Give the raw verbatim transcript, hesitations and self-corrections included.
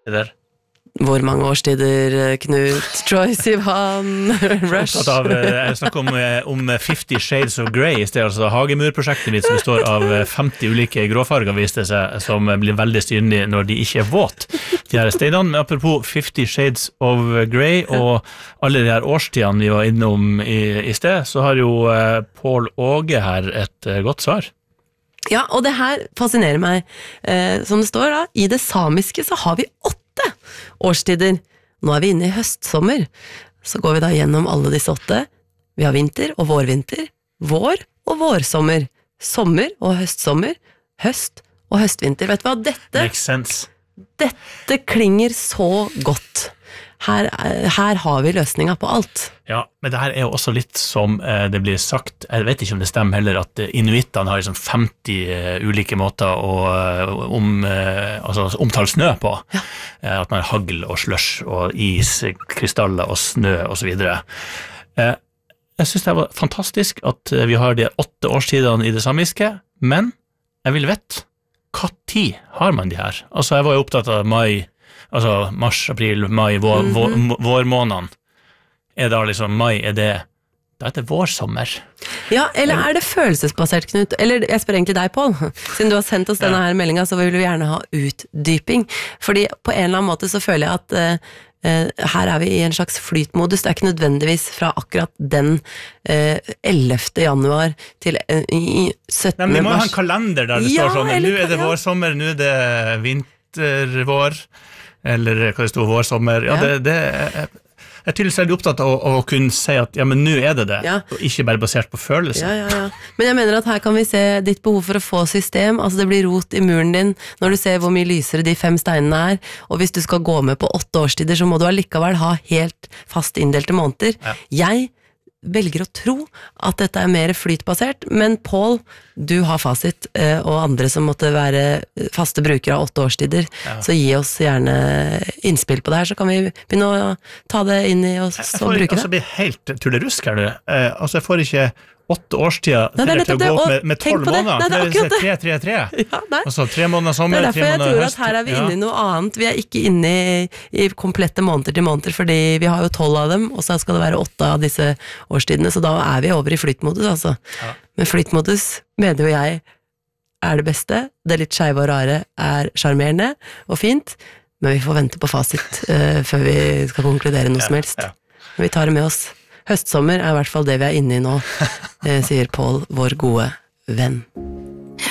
der. Hvor mange årstider, Knut, Troy Sivan, Rush? Av, jeg snakker om, om Fifty Shades of Grey I stedet, altså Hagemur-prosjektet mitt som består av femti ulike gråfarger, viste seg, som blir veldig synlige når de ikke er våt. De her steinene, men apropos Fifty Shades of Grey og alle de her årstidene vi var innom i, i sted, så har jo Pål Åge her et godt svar. Ja, og det her fascinerer meg. Eh, som det står da, i det samiske så har vi åtte årstider. Nå er vi inne i høstsommer. Så går vi da gjennom alle disse åtte. Vi har vinter og vårvinter, vår og vårsommer, sommer og høstsommer, høst og høstvinter. Vet du hva? Dette, Makes sense. Dette klinger så godt. Her, her har vi løsninga på alt. Ja, men det her er jo også litt som eh, det blir sagt, jeg vet ikke om det stemmer heller, at inuittene har liksom femti uh, ulike måter å uh, om, uh, altså, omtale snø på. Ja. Uh, at man har hagl og slush og is, krystaller og snø og så videre. Uh, jeg synes det var fantastisk at uh, vi har de åtte årstidene i det samiske, men jeg vil vite, hva tid har man de her? Altså, jeg var jo opptatt av mai, altså mars, april, mai, vår, mm-hmm. vår, vårmåneden. Er da liksom mai, er det, da er det vårsommer. Ja, eller er det følelsesbasert, Knut? Eller jeg spør egentlig deg, Pål. Siden du har sendt oss denne her meldingen, så vil vi gjerne ha utdyping. Fordi på en eller annen måte så føler jeg at uh, her er vi i en slags flytmodus. Det er ikke nødvendigvis fra akkurat den uh, ellevte januar til uh, i syttende mars. Nei, men vi må ha en kalender der det ja, står sånn, eller, nå er det vårsommer, nå er det vintervår, eller hva det står, vårsommer. Ja, ja. det, det er... Jeg er tydeligvis veldig opptatt av å, å kunne si at ja, men nå er det det, ja. Og ikke bare basert på følelser. Ja, ja, ja. Men jeg mener at her kan vi se ditt behov for å få system, altså det blir rot i muren din, når du ser hvor mye lysere de fem steinene er, og hvis du skal gå med på åtte årstider, så må du allikevel ha helt fast inndelte måneder. Ja. Jeg velger å tro at dette er mer flytbasert, men Pål, du har fasit, og andre som måtte være faste brukere av åtte årstider, ja. Så gi oss gjerne innspill på det her, så kan vi begynne å ta det inn i oss og bruke det. Jeg får blir helt tullerusk her nå. Eh, altså, jeg får ikke åtte årstider til, nei, til å gå med, med tolv måneder. Nei, det er akkurat det. tre, tre, tre. Ja, altså, tre måneder sommer, tre måneder høst. Det er derfor jeg tror at her er vi inne i noe annet. Vi er ikke inne i, i komplette måneder til måneder, fordi vi har jo tolv av dem, og så skal det være åtte av disse årstidene, så da er vi over i flytmodus, altså. Ja. Men flytmodus, mener jo jeg, er det beste. Det litt skeive og rare er charmerende og fint, men vi får vente på fasit uh, før vi skal konkludere noe ja, som helst. Ja. Men vi tar det med oss. Høstsommer er i hvert fall det vi er inne i nå, eh, sier Pål, vår gode venn.